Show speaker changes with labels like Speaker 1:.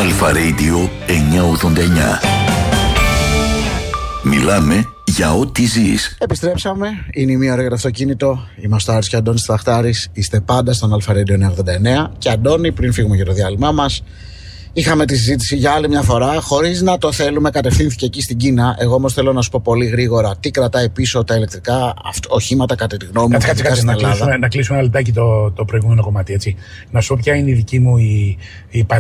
Speaker 1: Αλφα Radio 989. Μιλάμε για ό,τι ζεις.
Speaker 2: Επιστρέψαμε. Είναι η μία ώρα για το αυτοκίνητο. Είμαστε ο Άρης και ο Αντώνης Σταχτάρης. Είστε πάντα στον Αλφα Radio 989. Και Αντώνη, πριν φύγουμε για το διάλειμμά μας, είχαμε τη συζήτηση για άλλη μια φορά, χωρίς να το θέλουμε, κατευθύνθηκε εκεί στην Κίνα. Εγώ όμως θέλω να σου πω πολύ γρήγορα τι κρατάει πίσω τα ηλεκτρικά οχήματα, κατά τη γνώμη μου.
Speaker 3: Κάτσε να κλείσουμε ένα λεπτάκι το προηγούμενο κομμάτι. Έτσι. Να σου πω ποια είναι η δική μου η